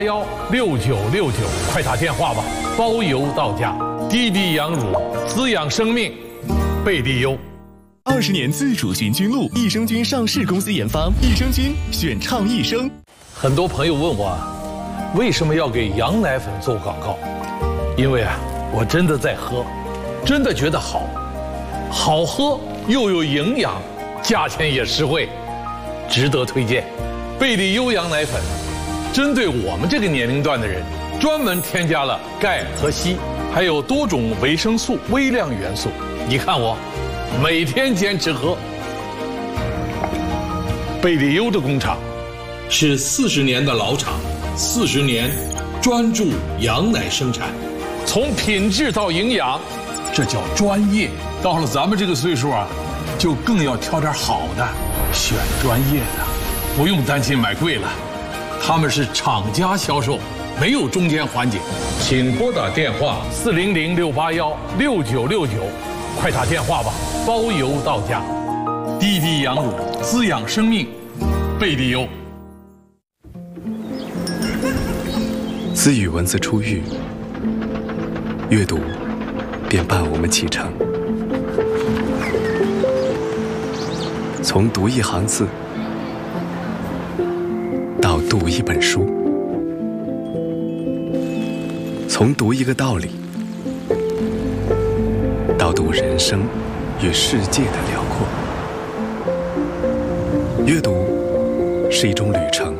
6969，快打电话吧，包邮到家。滴滴羊乳，滋养生命，贝蒂优。 20年自主菌菌露，益生菌上市公司研发，益生菌选倡益生。 很多朋友问我，为什么要给羊奶粉做广告？因为我真的在喝，真的觉得好，好喝又有营养，价钱也实惠，值得推荐。贝蒂优羊奶粉，针对我们这个年龄段的人，专门添加了钙和硒，还有多种维生素、微量元素。你看我，每天坚持喝。贝蒂优的工厂是40年的老厂，40年专注羊奶生产，从品质到营养，这叫专业。到了咱们这个岁数就更要挑点好的，选专业的，不用担心买贵了。他们是厂家销售，没有中间环节。请拨打电话400-681-6969，快打电话吧，包邮到家。滴滴羊乳，滋养生命，贝蒂优。 自与文字初遇，阅读便伴我们启程。从读一行字到读一本书，从读一个道理到读人生与世界的辽阔。阅读是一种旅程，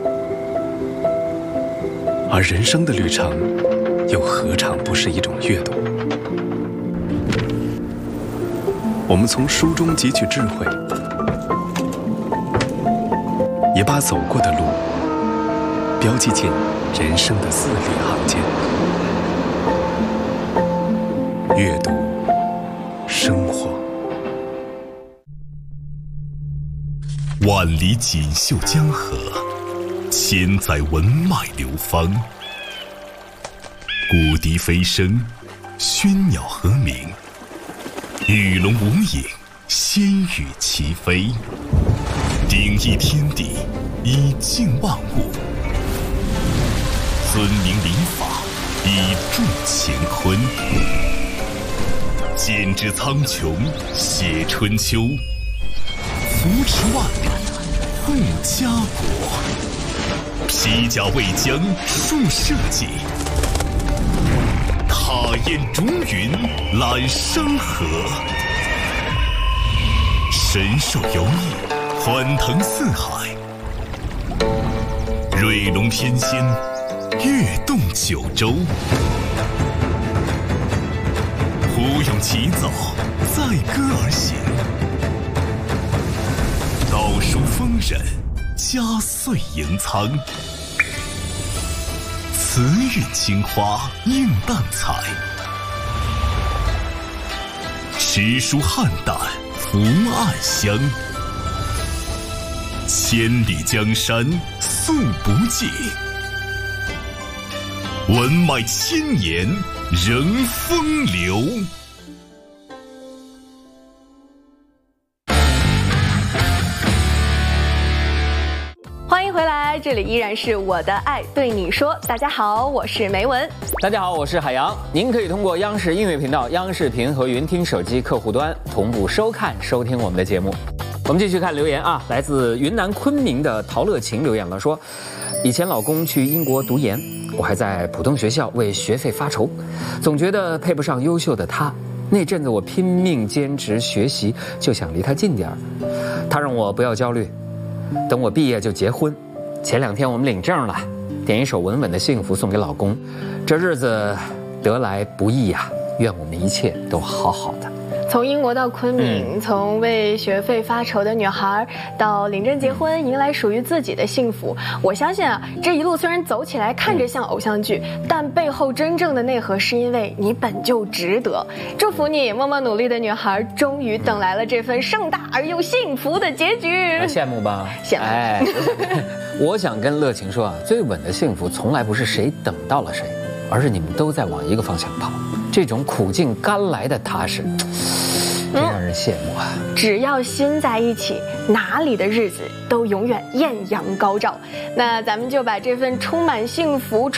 而人生的旅程又何尝不是一种阅读？我们从书中汲取智慧，也把走过的路标记进人生的字里行间。阅读生活。 万里锦绣江河，千载文脉流芳。古笛飞声，喧鸟和鸣，鱼龙无影，仙羽齐飞。鼎益天地，以静万物；尊明礼法，以助乾坤。剪纸苍穹，写春秋；扶持万里，护家国。披甲为将，树社稷；踏烟逐云，揽山河。神兽游弋，欢腾四海；瑞龙翩跹，跃动九州。胡勇起早，载歌而行；倒数丰人，佳岁迎苍。慈韵青花映淡彩，诗书汉淡福暗香。千里江山诉不尽，文脉千年仍风流。 欢迎回来，这里依然是我的爱对你说。大家好，我是梅文。 大家好，我是海洋。您可以通过央视音乐频道、央视频和云听手机客户端同步收看、收听我们的节目。我们继续看留言啊，来自云南昆明的陶乐晴留言了，说：以前老公去英国读研，我还在普通学校为学费发愁，总觉得配不上优秀的他。那阵子我拼命坚持学习，就想离他近点儿。他让我不要焦虑，等我毕业就结婚。前2天我们领证了，点一首稳稳的幸福送给老公。这日子得来不易呀，愿我们一切都好好的。 从英国到昆明，从为学费发愁的女孩到领证结婚，迎来属于自己的幸福。我相信啊，这一路虽然走起来看着像偶像剧，但背后真正的内核是因为你本就值得。祝福你默默努力的女孩，终于等来了这份盛大而又幸福的结局。 羡慕吧？ 羡慕。 哎，我想跟乐晴说啊，最稳的幸福从来不是谁等到了谁，而是你们都在往一个方向跑。这种苦尽甘来的踏实，真让人羡慕啊！ 只要心在一起，哪里的日子都永远艳阳高照。那咱们就把这份充满幸福、